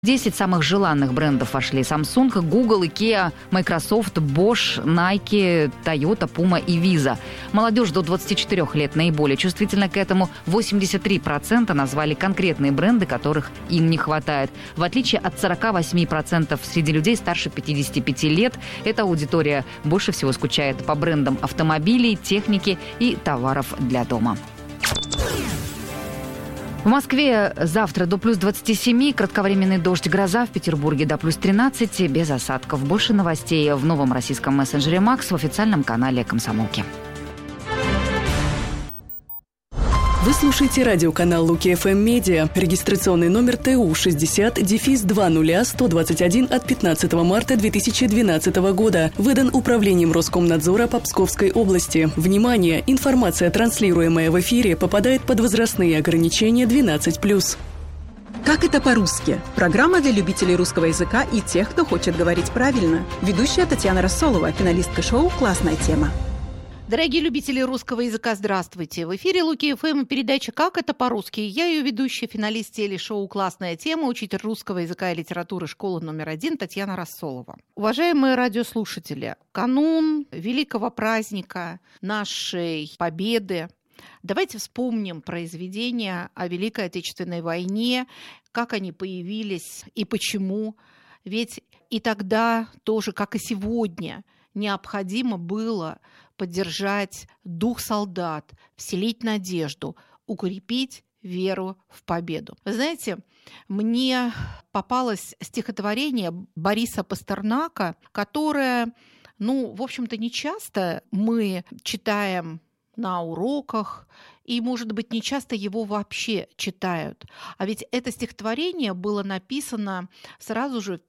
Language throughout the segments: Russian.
10 самых желанных брендов вошли: Samsung, Google, IKEA, Microsoft, Bosch, Nike, Toyota, Puma и Visa. Молодежь до 24 лет наиболее чувствительна к этому. 83% назвали конкретные бренды, которых им не хватает. В отличие от 48% среди людей старше 55 лет, эта аудитория больше всего скучает по брендам автомобилей, техники и товаров для дома. В Москве завтра до плюс 27, кратковременный дождь, гроза, в Петербурге до плюс 13, без осадков. Больше новостей в новом российском мессенджере «Макс» в официальном канале «Комсомолки». Вы слушаете радиоканал Луки ФМ Медиа. Регистрационный номер ТУ 60-200121 от 15 марта 2012 года. Выдан Управлением Роскомнадзора по Псковской области. Внимание! Информация, транслируемая в эфире, попадает под возрастные ограничения 12+. Как это по-русски? Программа для любителей русского языка и тех, кто хочет говорить правильно. Ведущая Татьяна Рассолова, финалистка шоу «Классная тема». Дорогие любители русского языка, здравствуйте! В эфире Луки ФМ передача «Как это по-русски?». Я ее ведущая, финалист телешоу «Классная тема», учитель русского языка и литературы школы номер 1 Татьяна Рассолова. Уважаемые радиослушатели, канун великого праздника нашей Победы. Давайте вспомним произведения о Великой Отечественной войне, как они появились и почему. Ведь и тогда тоже, как и сегодня, необходимо было поддержать дух солдат, вселить надежду, укрепить веру в победу. Вы знаете, мне попалось стихотворение Бориса Пастернака, которое, в общем-то, не часто мы читаем на уроках, и, может быть, не часто его вообще читают. А ведь это стихотворение было написано сразу же в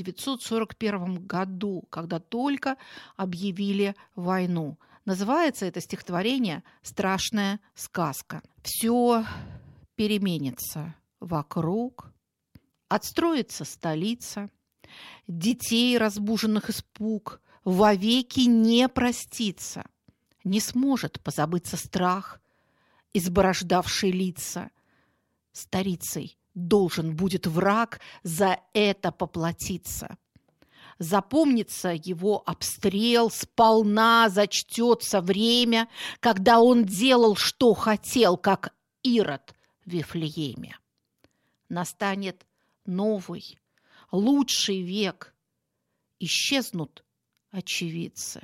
1941 году, когда только объявили войну. Называется это стихотворение «Страшная сказка». Все переменится вокруг, отстроится столица, детей, разбуженных испуг, вовеки не простится. Не сможет позабыться страх, изборождавший лица. Старицей должен будет враг за это поплатиться. Запомнится его обстрел, сполна зачтется время, когда он делал, что хотел, как Ирод в Вифлееме. Настанет новый, лучший век. Исчезнут очевидцы.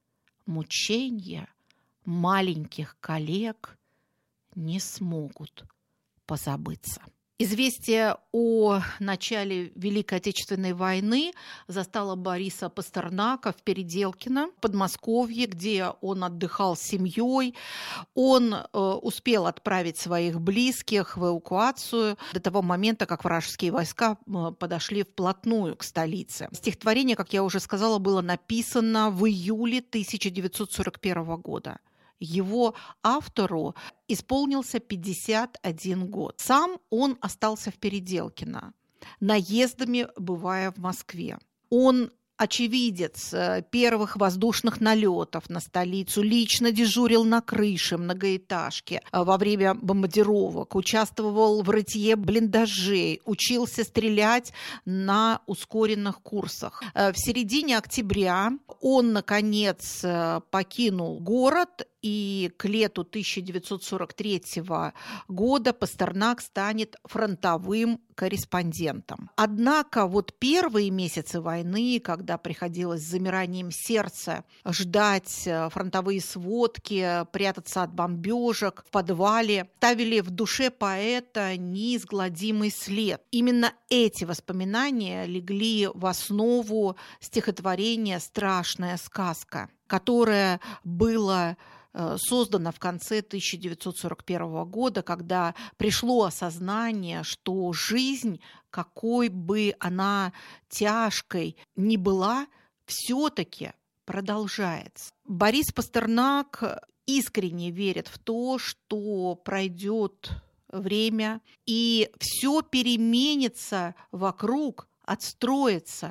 Мучения маленьких коллег не смогут позабыться. Известие о начале Великой Отечественной войны застало Бориса Пастернака в Переделкино, в Подмосковье, где он отдыхал с семьей. Он успел отправить своих близких в эвакуацию до того момента, как вражеские войска подошли вплотную к столице. Стихотворение, как я уже сказала, было написано в июле 1941 года. Его автору исполнился 51 год. Сам он остался в Переделкино, наездами бывая в Москве. Он очевидец первых воздушных налетов на столицу, лично дежурил на крыше многоэтажки во время бомбардировок, участвовал в рытье блиндажей, учился стрелять на ускоренных курсах. В середине октября он, наконец, покинул город, и к лету 1943 года Пастернак станет фронтовым корреспондентом. Однако первые месяцы войны, когда приходилось с замиранием сердца ждать фронтовые сводки, прятаться от бомбежек в подвале, ставили в душе поэта неизгладимый след. Именно эти воспоминания легли в основу стихотворения «Страшная сказка», которое было создана в конце 1941 года, когда пришло осознание, что жизнь, какой бы она тяжкой ни была, все-таки продолжается. Борис Пастернак искренне верит в то, что пройдет время и все переменится вокруг, отстроится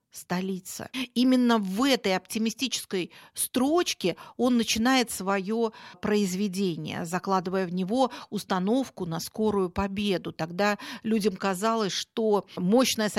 столица. Именно в этой оптимистической строчке он начинает свое произведение, закладывая в него установку на скорую победу. Тогда людям казалось, что мощная